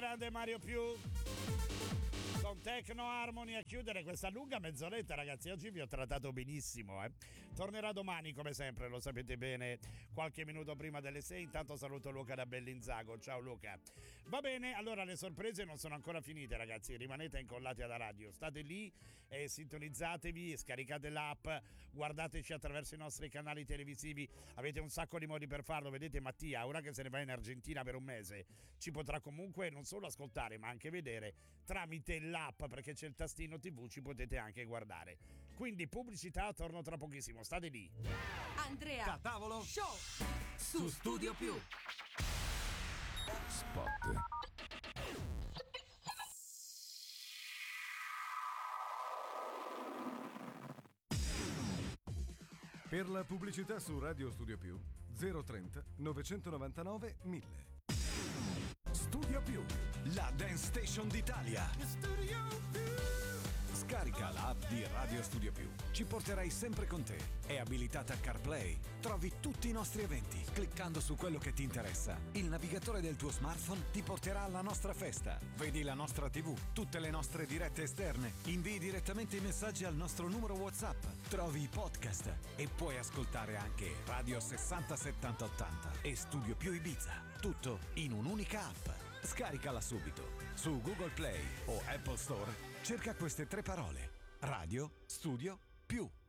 grande Mario Più con Techno Harmony a chiudere questa lunga mezz'oretta, ragazzi. Oggi vi ho trattato benissimo, Tornerà domani come sempre, lo sapete bene, qualche minuto prima delle 6. Intanto saluto Luca da Bellinzago. Ciao Luca. Va bene, allora le sorprese non sono ancora finite, ragazzi. Rimanete incollati alla radio, state lì e sintonizzatevi, scaricate l'app, guardateci attraverso i nostri canali televisivi. Avete un sacco di modi per farlo. Vedete Mattia, ora che se ne va in Argentina per un mese, ci potrà comunque non solo ascoltare ma anche vedere tramite l'app, perché c'è il tastino TV, ci potete anche guardare. Quindi pubblicità, torno tra pochissimo, state lì. Andrea Da tavolo Show su Studio Più. Spot. Per la pubblicità su Radio Studio Più 030 999 1000. Studio Più, la dance station d'Italia. Scarica l'app di Radio Studio Più. Ci porterai sempre con te. È abilitata a CarPlay. Trovi tutti i nostri eventi cliccando su quello che ti interessa. Il navigatore del tuo smartphone ti porterà alla nostra festa. Vedi la nostra TV, tutte le nostre dirette esterne. Invii direttamente i messaggi al nostro numero WhatsApp. Trovi i podcast e puoi ascoltare anche Radio 60 70 80 e Studio Più Ibiza. Tutto in un'unica app. Scaricala subito. Su Google Play o Apple Store cerca queste 3 parole: Radio Studio Più.